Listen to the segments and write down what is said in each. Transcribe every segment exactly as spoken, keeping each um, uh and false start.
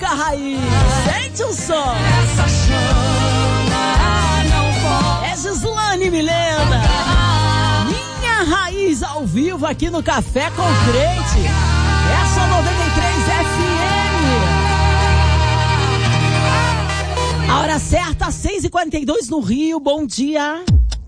música raiz. Sente o som. Essa chama não pode. É Gislane Milena. Minha Raiz ao vivo aqui no Café com Crente. Essa noventa e três F M. A hora certa, seis e quarenta e dois no Rio. Bom dia.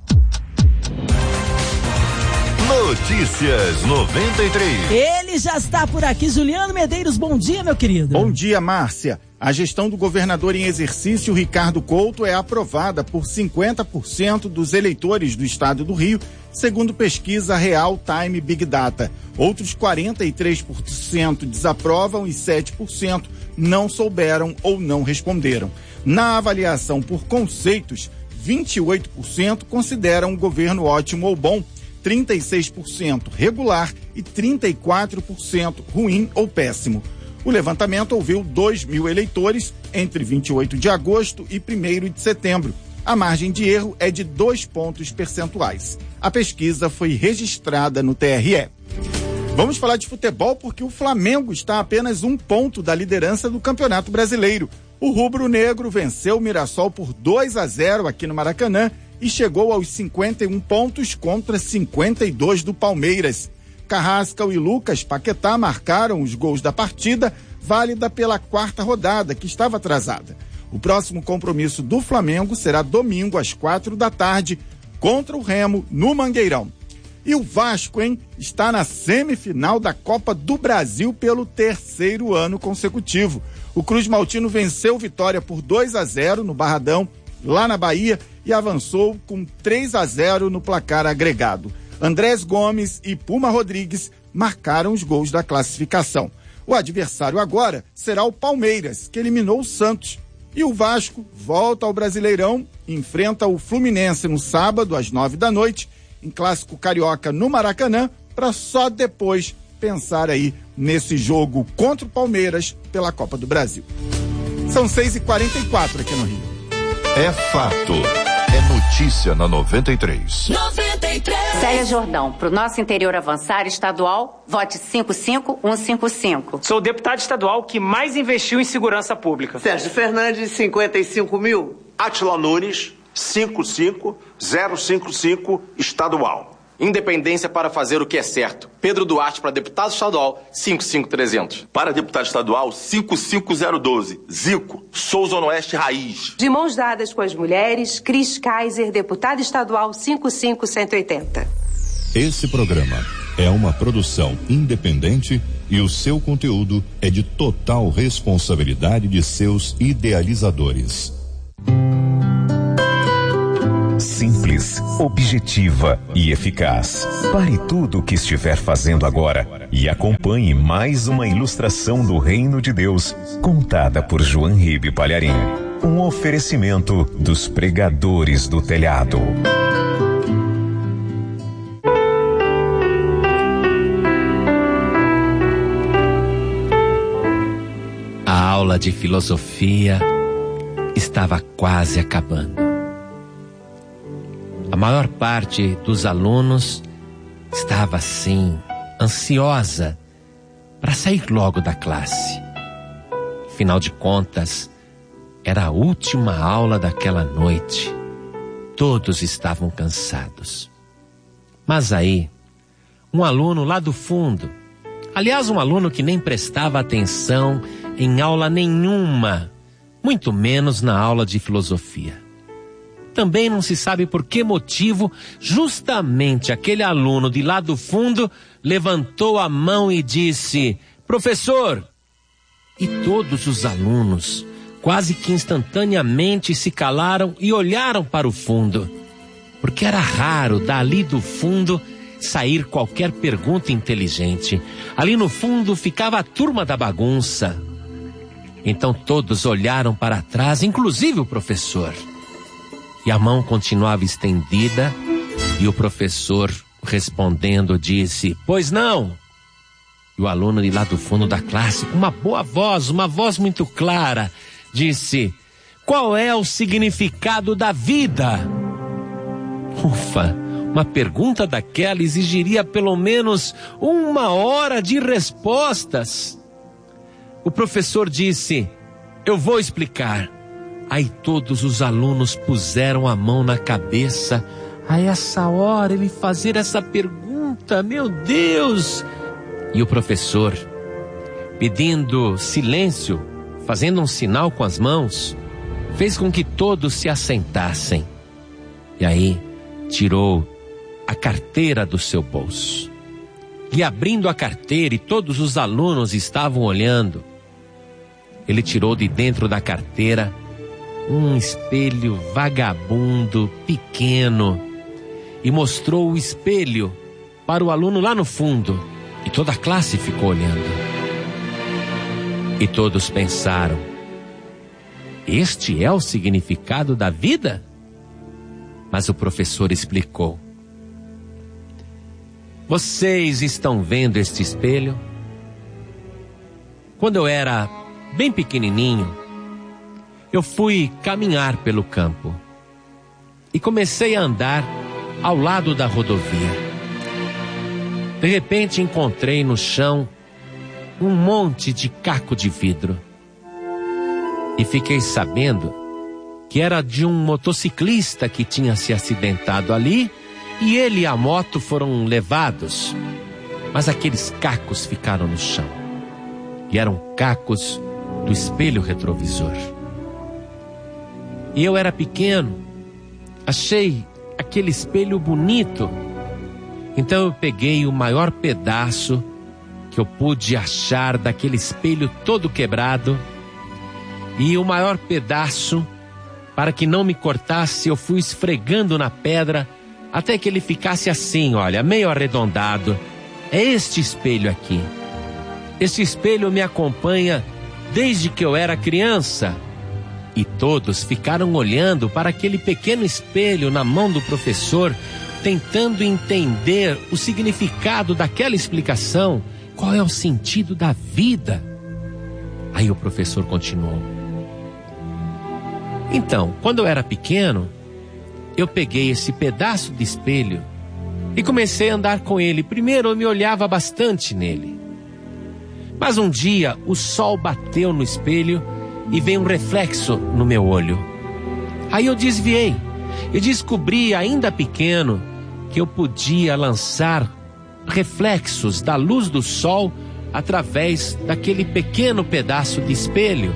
Notícias noventa e três. Ele já está por aqui, Juliano Medeiros. Bom dia, meu querido. Bom dia, Márcia. A gestão do governador em exercício, Ricardo Couto, é aprovada por cinquenta por cento dos eleitores do estado do Rio, segundo pesquisa Real Time Big Data. Outros quarenta e três por cento desaprovam e sete por cento não souberam ou não responderam. Na avaliação por conceitos, vinte e oito por cento consideram o governo ótimo ou bom, trinta e seis por cento regular e trinta e quatro por cento ruim ou péssimo. O levantamento ouviu dois mil eleitores entre vinte e oito de agosto e primeiro de setembro. A margem de erro é de dois pontos percentuais. A pesquisa foi registrada no T R E. Vamos falar de futebol porque o Flamengo está a apenas um ponto da liderança do Campeonato Brasileiro. O rubro-negro venceu o Mirassol por dois a zero aqui no Maracanã e chegou aos cinquenta e um pontos contra cinquenta e dois do Palmeiras. Carrascal e Lucas Paquetá marcaram os gols da partida, válida pela quarta rodada, que estava atrasada. O próximo compromisso do Flamengo será domingo às quatro da tarde, contra o Remo, no Mangueirão. E o Vasco, hein, está na semifinal da Copa do Brasil pelo terceiro ano consecutivo. O Cruz Maltino venceu Vitória por dois a zero no Barradão, lá na Bahia, e avançou com três a zero no placar agregado. Andrés Gomes e Puma Rodrigues marcaram os gols da classificação. O adversário agora será o Palmeiras, que eliminou o Santos. E o Vasco volta ao Brasileirão, enfrenta o Fluminense no sábado, às nove da noite, em clássico carioca no Maracanã, para só depois pensar aí nesse jogo contra o Palmeiras pela Copa do Brasil. São seis e quarenta e quatro aqui no Rio. É fato. É notícia na noventa e três. noventa e três. Célia Jordão, pro nosso interior avançar estadual, vote cinco cinco um cinco cinco. Sou o deputado estadual que mais investiu em segurança pública. Sérgio Fernandes, cinquenta e cinco mil. Átila Nunes, cinco cinco zero cinco cinco, estadual. Independência para fazer o que é certo. Pedro Duarte para deputado estadual, cinco cinco trezentos. Para deputado estadual, cinco cinco zero doze, Zico, Souza Oeste Raiz. De mãos dadas com as mulheres, Cris Kaiser, deputado estadual, cinco cinco um oito zero. Esse programa é uma produção independente e o seu conteúdo é de total responsabilidade de seus idealizadores. Simples, objetiva e eficaz. Pare tudo o que estiver fazendo agora e acompanhe mais uma ilustração do Reino de Deus, contada por João Ribe Palharim. Um oferecimento dos pregadores do telhado. A aula de filosofia estava quase acabando. A maior parte dos alunos estava assim, ansiosa para sair logo da classe. Afinal de contas, era a última aula daquela noite. Todos estavam cansados. Mas aí, um aluno lá do fundo, aliás, um aluno que nem prestava atenção em aula nenhuma, muito menos na aula de filosofia. Também não se sabe por que motivo, justamente aquele aluno de lá do fundo levantou a mão e disse: professor! E todos os alunos, quase que instantaneamente, se calaram e olharam para o fundo, porque era raro dali do fundo sair qualquer pergunta inteligente. Ali no fundo ficava a turma da bagunça. Então todos olharam para trás, inclusive o professor. E a mão continuava estendida e o professor, respondendo, disse: pois não. E o aluno de lá do fundo da classe, com uma boa voz, uma voz muito clara, disse: qual é o significado da vida? Ufa, uma pergunta daquela exigiria pelo menos uma hora de respostas. O professor disse: eu vou explicar. Aí todos os alunos puseram a mão na cabeça. A essa hora ele fazer essa pergunta, meu Deus! E o professor, pedindo silêncio, fazendo um sinal com as mãos, fez com que todos se assentassem. E aí tirou a carteira do seu bolso. E abrindo a carteira, e todos os alunos estavam olhando, ele tirou de dentro da carteira um espelho vagabundo, pequeno, e mostrou o espelho para o aluno lá no fundo, e toda a classe ficou olhando. E todos pensaram: este é o significado da vida? Mas o professor explicou: vocês estão vendo este espelho? Quando eu era bem pequenininho, eu fui caminhar pelo campo e comecei a andar ao lado da rodovia. De repente encontrei no chão um monte de caco de vidro e fiquei sabendo que era de um motociclista que tinha se acidentado ali, e ele e a moto foram levados, mas aqueles cacos ficaram no chão, e eram cacos do espelho retrovisor. E eu era pequeno, achei aquele espelho bonito, então eu peguei o maior pedaço que eu pude achar daquele espelho todo quebrado, e o maior pedaço, para que não me cortasse, eu fui esfregando na pedra até que ele ficasse assim, olha, meio arredondado. É este espelho aqui. Este espelho me acompanha desde que eu era criança. E todos ficaram olhando para aquele pequeno espelho na mão do professor, tentando entender o significado daquela explicação. Qual é o sentido da vida? Aí o professor continuou: então, quando eu era pequeno, eu peguei esse pedaço de espelho e comecei a andar com ele. Primeiro eu me olhava bastante nele. Mas um dia o sol bateu no espelho e veio um reflexo no meu olho. Aí eu desviei e descobri, ainda pequeno, que eu podia lançar reflexos da luz do sol através daquele pequeno pedaço de espelho.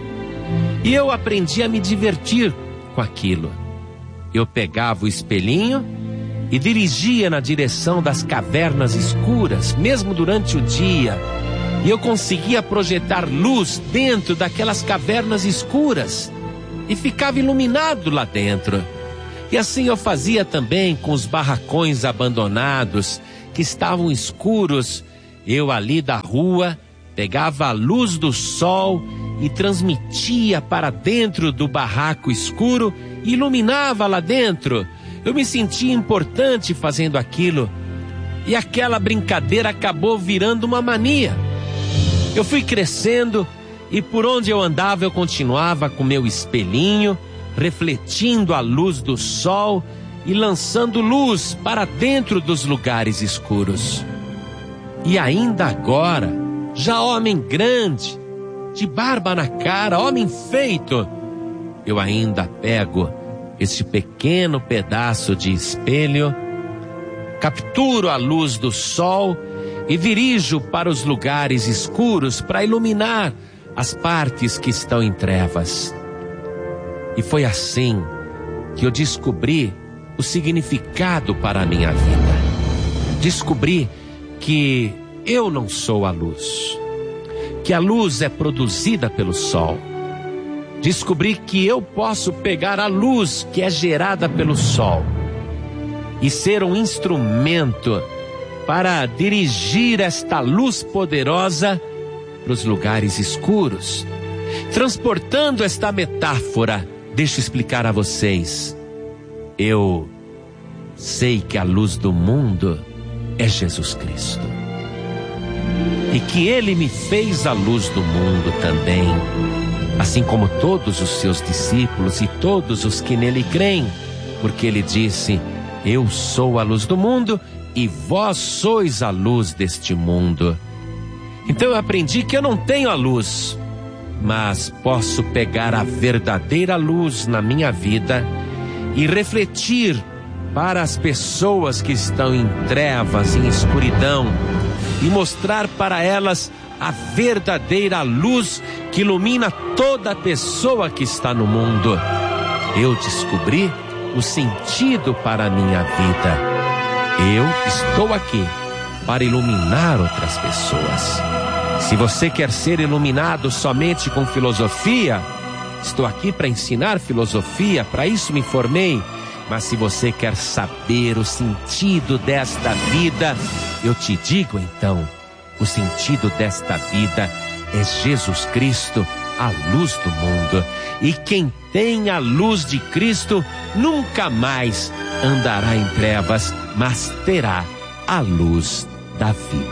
E eu aprendi a me divertir com aquilo. Eu pegava o espelhinho e dirigia na direção das cavernas escuras, mesmo durante o dia. E eu conseguia projetar luz dentro daquelas cavernas escuras e ficava iluminado lá dentro. E assim eu fazia também com os barracões abandonados que estavam escuros. Eu ali da rua pegava a luz do sol e transmitia para dentro do barraco escuro e iluminava lá dentro. Eu me sentia importante fazendo aquilo, e aquela brincadeira acabou virando uma mania. Eu fui crescendo e por onde eu andava eu continuava com meu espelhinho, refletindo a luz do sol e lançando luz para dentro dos lugares escuros. E ainda agora, já homem grande, de barba na cara, homem feito, eu ainda pego esse pequeno pedaço de espelho, capturo a luz do sol e dirijo para os lugares escuros para iluminar as partes que estão em trevas. E foi assim que eu descobri o significado para a minha vida. Descobri que eu não sou a luz, que a luz é produzida pelo sol. Descobri que eu posso pegar a luz que é gerada pelo sol e ser um instrumento para dirigir esta luz poderosa para os lugares escuros. Transportando esta metáfora, deixa eu explicar a vocês. Eu sei que a luz do mundo é Jesus Cristo, e que Ele me fez a luz do mundo também, assim como todos os seus discípulos e todos os que nele creem, porque Ele disse: eu sou a luz do mundo e vós sois a luz deste mundo. Então eu aprendi que eu não tenho a luz, mas posso pegar a verdadeira luz na minha vida e refletir para as pessoas que estão em trevas, em escuridão, e mostrar para elas a verdadeira luz que ilumina toda pessoa que está no mundo. Eu descobri o sentido para a minha vida. Eu estou aqui para iluminar outras pessoas. Se você quer ser iluminado somente com filosofia, estou aqui para ensinar filosofia, para isso me formei. Mas se você quer saber o sentido desta vida, eu te digo então, o sentido desta vida é Jesus Cristo, a luz do mundo. E quem tem a luz de Cristo nunca mais andará em trevas, mas terá a luz da vida.